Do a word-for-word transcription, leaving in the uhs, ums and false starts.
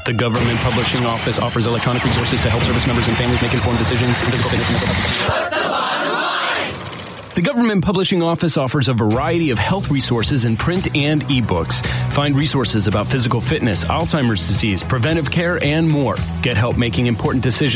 The Government Publishing Office offers electronic resources to help service members and families make informed decisions on physical fitness and mental health. What's the bottom line? The Government Publishing Office offers a variety of health resources in print and ebooks. Find resources about physical fitness, Alzheimer's disease, preventive care, and more. Get help making important decisions